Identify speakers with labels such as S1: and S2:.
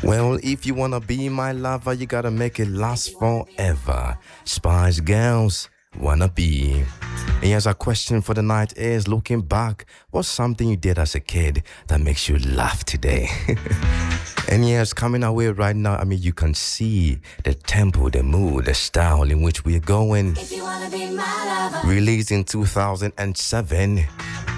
S1: Well, if you wanna be my lover, you gotta make it last forever. Spice Girls, wanna be. And yes, our question for the night is, looking back, what's something you did as a kid that makes you laugh today? And yes, coming our way right now, I mean, you can see the tempo, the mood, the style in which we're going.
S2: If you wanna be my lover.
S1: Released in 2007.